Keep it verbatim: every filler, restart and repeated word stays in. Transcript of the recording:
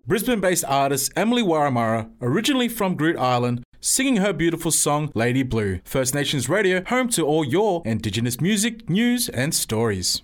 Brisbane-based artist Emily Waramara, originally from Groote Island, singing her beautiful song Lady Blue. First Nations Radio, home to all your Indigenous music, news and stories.